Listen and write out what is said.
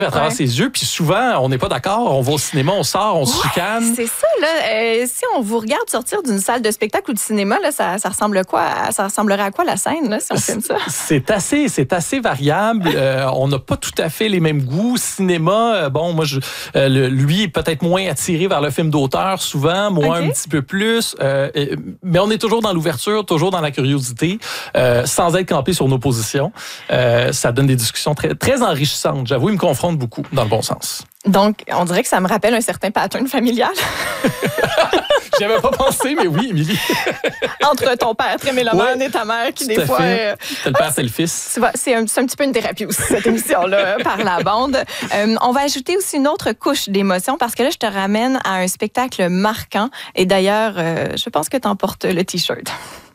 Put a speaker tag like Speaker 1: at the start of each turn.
Speaker 1: à travers ses yeux. Puis souvent, on n'est pas d'accord. On va au cinéma, on sort, on se chicane.
Speaker 2: C'est ça, là. Si on vous regarde sortir d'une salle de spectacle ou de cinéma, là, ça ressemblerait à quoi la scène, là, si on filme ça?
Speaker 1: C'est assez variable. On n'a pas tout à fait les mêmes goûts. Cinéma, moi, lui est peut-être moins attiré vers le film d'auteur, souvent, moi un petit peu plus. Mais on est toujours dans l'ouverture, toujours dans la curiosité, sans être campé sur nos positions. Ça donne des discussions très, très enrichissantes. J'avoue, il me confronte beaucoup, dans le bon sens.
Speaker 2: Donc, on dirait que ça me rappelle un certain pattern familial.
Speaker 1: J'y avais pas pensé, mais oui, Émilie.
Speaker 2: Entre ton père très mélomane et ta mère qui, des fois...
Speaker 1: C'est le père, c'est le fils.
Speaker 2: C'est un petit peu une thérapie aussi, cette émission-là, par la bande. On va ajouter aussi une autre couche d'émotion parce que là, je te ramène à un spectacle marquant. Et d'ailleurs, je pense que tu emportes le T-shirt.